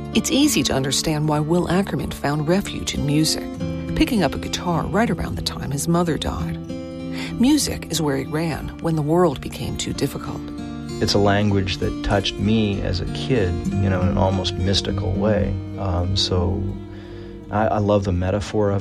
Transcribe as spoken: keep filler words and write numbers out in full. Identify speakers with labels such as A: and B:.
A: It's easy to understand why Will Ackerman found refuge in music, picking up a guitar right around the time his mother died. Music is where he ran when the world became too difficult.
B: It's a language that touched me as a kid, you know, in an almost mystical way. Um, so I, I love the metaphor of